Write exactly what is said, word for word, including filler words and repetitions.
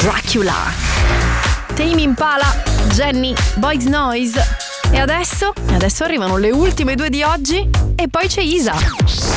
Dracula. Tame Impala, Jenny, Boys Noise. E adesso? Adesso arrivano le ultime due di oggi e poi c'è Isa.